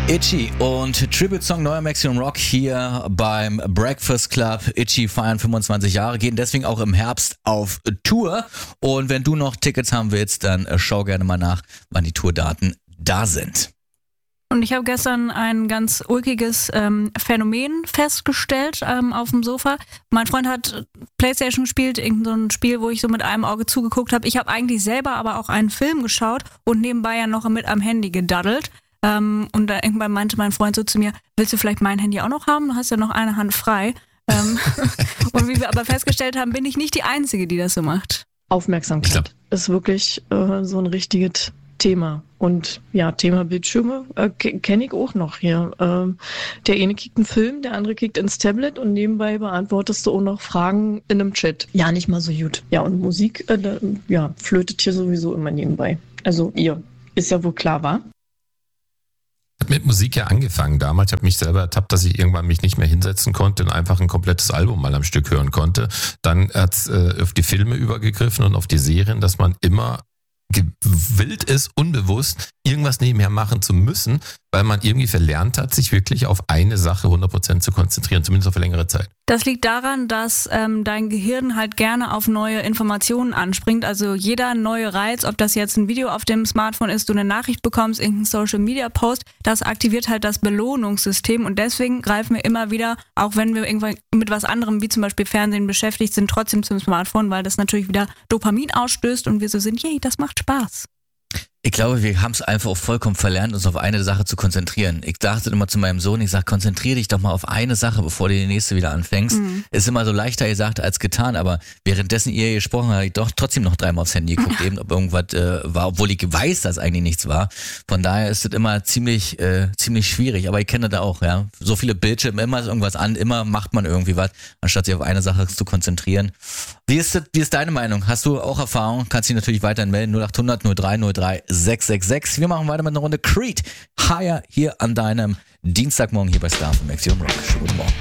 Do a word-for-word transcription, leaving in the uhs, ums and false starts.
Itchy und Tribute-Song neuer Maximum Rock hier beim Breakfast Club. Itchy feiern fünfundzwanzig Jahre, gehen deswegen auch im Herbst auf Tour. Und wenn du noch Tickets haben willst, dann schau gerne mal nach, wann die Tourdaten da sind. Und ich habe gestern ein ganz ulkiges ähm, Phänomen festgestellt ähm, auf dem Sofa. Mein Freund hat Playstation gespielt, irgend so ein Spiel, wo ich so mit einem Auge zugeguckt habe. Ich habe eigentlich selber aber auch einen Film geschaut und nebenbei ja noch mit am Handy gedaddelt. Ähm, und da irgendwann meinte mein Freund so zu mir, willst du vielleicht mein Handy auch noch haben? Du hast ja noch eine Hand frei. ähm, und wie wir aber festgestellt haben, bin ich nicht die Einzige, die das so macht. Aufmerksamkeit ist wirklich äh, so ein richtiges Thema. Und ja, Thema Bildschirme äh, kenne ich auch noch hier. Ähm, der eine kickt einen Film, der andere kickt ins Tablet und nebenbei beantwortest du auch noch Fragen in einem Chat. Ja, nicht mal so gut. Ja, und Musik, äh, da, ja, flötet hier sowieso immer nebenbei. Also ihr, ist ja wohl klar, wa? Hat mit Musik ja angefangen damals. Ich habe mich selber ertappt, dass ich irgendwann mich nicht mehr hinsetzen konnte und einfach ein komplettes Album mal am Stück hören konnte. Dann hat es äh, auf die Filme übergegriffen und auf die Serien, dass man immer gewillt ist, unbewusst irgendwas nebenher machen zu müssen, weil man irgendwie verlernt hat, sich wirklich auf eine Sache hundert Prozent zu konzentrieren, zumindest auf längere Zeit. Das liegt daran, dass ähm, dein Gehirn halt gerne auf neue Informationen anspringt. Also jeder neue Reiz, ob das jetzt ein Video auf dem Smartphone ist, du eine Nachricht bekommst, irgendein Social-Media-Post, das aktiviert halt das Belohnungssystem und deswegen greifen wir immer wieder, auch wenn wir irgendwann mit was anderem, wie zum Beispiel Fernsehen beschäftigt sind, trotzdem zum Smartphone, weil das natürlich wieder Dopamin ausstößt und wir so sind, yay, das macht Spaß. Ich glaube, wir haben es einfach auch vollkommen verlernt, uns auf eine Sache zu konzentrieren. Ich dachte immer zu meinem Sohn, ich sage, konzentriere dich doch mal auf eine Sache, bevor du die nächste wieder anfängst. Mhm. Ist immer so leichter gesagt als getan, aber währenddessen ihr gesprochen habt, habe ich doch trotzdem noch dreimal aufs Handy geguckt, eben ob irgendwas äh, war, obwohl ich weiß, dass eigentlich nichts war. Von daher ist es immer ziemlich äh, ziemlich schwierig, aber ich kenne das auch, ja. So viele Bildschirme, immer ist irgendwas an, immer macht man irgendwie was, anstatt sich auf eine Sache zu konzentrieren. Wie ist das, wie ist deine Meinung? Hast du auch Erfahrung? Kannst dich natürlich weiterhin melden, null acht hundert null drei null drei sechs sechs sechs. Wir machen weiter mit einer Runde Creed. Higher hier an deinem Dienstagmorgen hier bei Star von Maximum Rock. Schönen guten Morgen.